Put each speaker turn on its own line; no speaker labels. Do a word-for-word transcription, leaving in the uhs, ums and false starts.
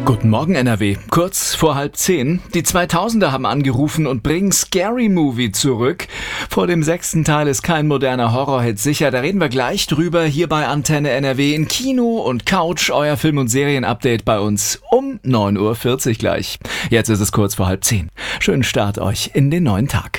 Guten Morgen N R W, kurz vor halb zehn. Die zweitausender haben angerufen und bringen Scary Movie zurück. Vor dem sechsten Teil ist kein moderner Horrorhit sicher, da reden wir gleich drüber hier bei Antenne N R W in Kino und Couch, euer Film- und Serienupdate bei uns um neun Uhr vierzig gleich. Jetzt ist es kurz vor halb zehn. Schönen Start euch in den neuen Tag.